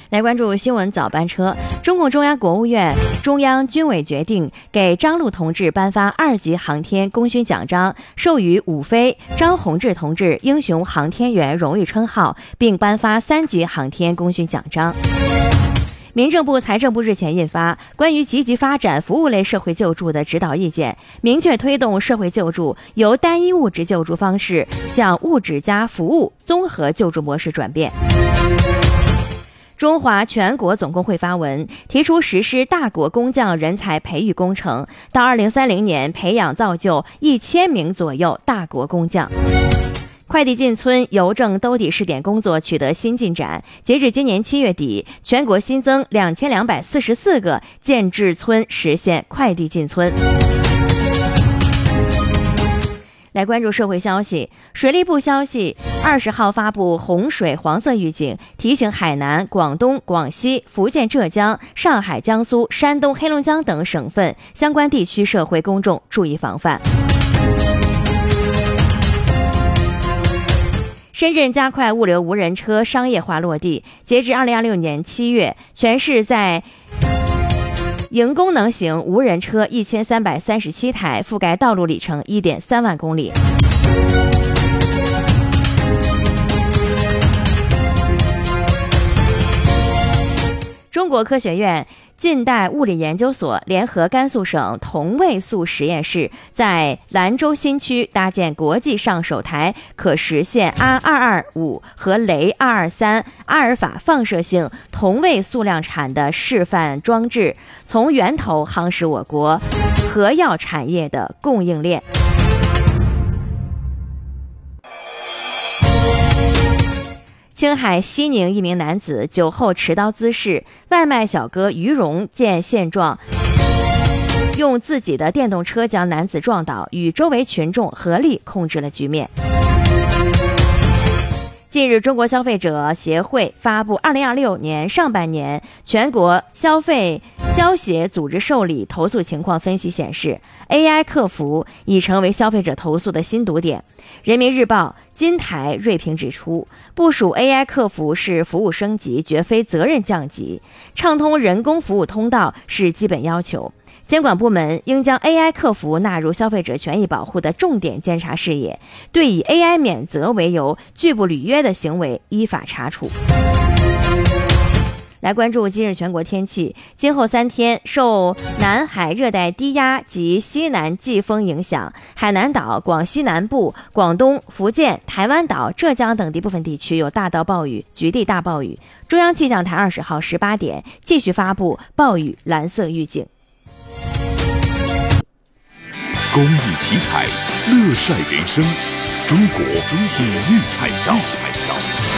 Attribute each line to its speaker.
Speaker 1: 来关注新闻早班车。中共中央国务院、中央军委决定给张陆同志颁发2级航天功勋奖章，授予伍飞、张宏志同志英雄航天员荣誉称号，并颁发3级航天功勋奖章。民政部、财政部日前印发关于积极发展服务类社会救助的指导意见，明确推动社会救助由单一物质救助方式向物质加服务综合救助模式转变。中华全国总工会发文，提出实施大国工匠人才培育工程，到2030年培养造就1000名左右大国工匠。快递进村邮政兜底试点工作取得新进展，截至今年7月底，全国新增2244个建制村实现快递进村。来关注社会消息，水利部消息，20号发布洪水黄色预警，提醒海南、广东、广西、福建、浙江、上海、江苏、山东、黑龙江等省份相关地区社会公众注意防范。深圳加快物流无人车商业化落地，截至2026年7月，全市在营功能型无人车1337台，覆盖道路里程1.3万公里。中国科学院近代物理研究所联合甘肃省同位素实验室，在兰州新区搭建国际上首台可实现R225和雷223阿尔法放射性同位素量产的示范装置，从源头夯实我国核药产业的供应链。青海西宁一名男子酒后持刀滋事，外卖小哥于荣见现状，用自己的电动车将男子撞倒，与周围群众合力控制了局面。近日，中国消费者协会发布2026年上半年全国消协组织受理投诉情况分析显示， AI 客服已成为消费者投诉的新堵点。人民日报金台锐评指出，部署 AI 客服是服务升级，绝非责任降级，畅通人工服务通道是基本要求。监管部门应将 AI 客服纳入消费者权益保护的重点监察视野，对以 AI 免责为由拒不履约的行为依法查处。来关注今日全国天气，今后3天受南海热带低压及西南季风影响，海南岛、广西南部、广东、福建、台湾岛、浙江等地部分地区有大到暴雨、局地大暴雨。中央气象台20号18点继续发布暴雨蓝色预警。
Speaker 2: 公益题材，乐晒人生，中国体育彩票。